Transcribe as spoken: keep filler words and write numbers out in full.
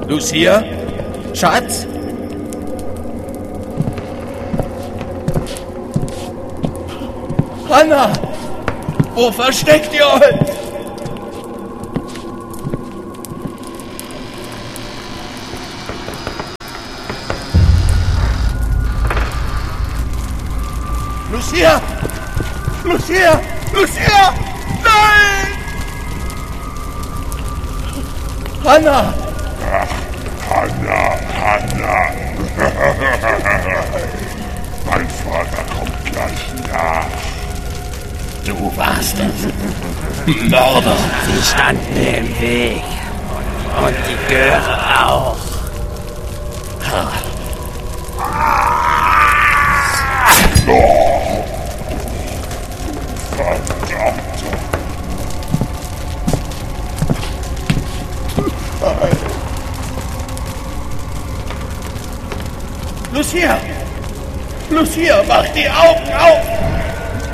Lucia? Schatz? Hanna! Wo versteckt ihr euch? Lucia! Lucia! Lucia! Nein! Hanna! Hanna, Hanna. Mein Vater kommt gleich nach. Du warst es. Mörder. Sie standen mir im Weg. Und die Göre auch. Oh, verdammt. Lucia! Lucia, mach die Augen auf!